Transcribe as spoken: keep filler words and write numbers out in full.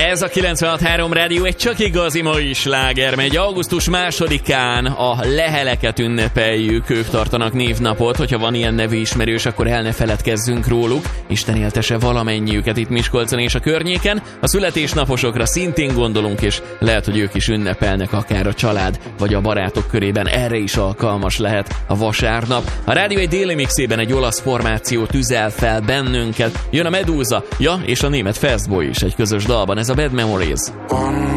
Ez a kilencvenhat három Rádió, egy csak igazi mai sláger megy. augusztus másodikán a Leheleket ünnepeljük, ők tartanak névnapot. Hogyha van ilyen nevű ismerős, akkor el ne feledkezzünk róluk. Isten éltese valamennyiüket itt Miskolcon és a környéken. A születésnaposokra szintén gondolunk, és lehet, hogy ők is ünnepelnek, akár a család vagy a barátok körében. Erre is alkalmas lehet a vasárnap. A rádió egy déli mixében egy olasz formáció tüzel fel bennünket. Jön a Medúza, ja, és a német Fastboy is egy közös dalban. Ez a Bad Memories.